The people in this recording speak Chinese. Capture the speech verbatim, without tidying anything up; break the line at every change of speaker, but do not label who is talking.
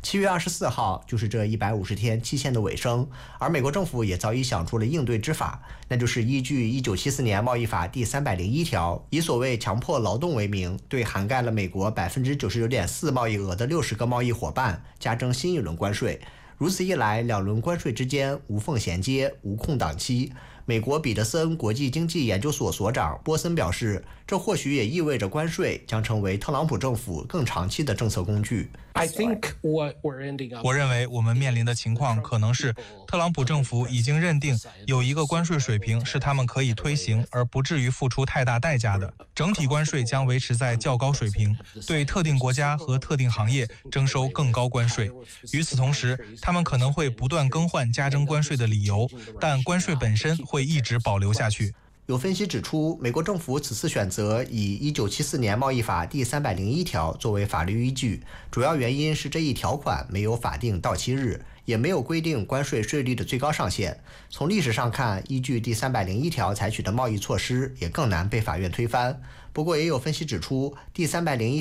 七月二十四号就是这一百五十天期限的尾声，而美国政府也早已想出了应对之法，那就是依据一九七四年贸易法第三百零一条，以所谓强迫劳动为名，对涵盖了美国百分之九十九点四贸易额的六十个贸易伙伴加征新一轮关税。如此一来，两轮关税之间无缝衔接，无空档期。美国彼得森国际经济研究所所长波森表示，这或许也意味着关税将成为特朗普政府更长期的政策工具。
I think what we're ending up
我认为我们面临的情况可能是，特朗普政府已经认定有一个关税水平是他们可以推行而不至于付出太大代价的，整体关税将维持在较高水平，对特定国家和特定行业征收更高关税。与此同时，他们可能会不断更换加征关税的理由，但关税本身会一直保留下去。
有分析指出，美国政府此次选择以一九七四年贸易法第三百零一条作为法律依据，主要原因是这一条款没有法定到期日，也没有规定关税税率的最高上限。从历史上看，依据第三百零一条采取的贸易措施也更难被法院推翻。不过，也有分析指出，第三百零一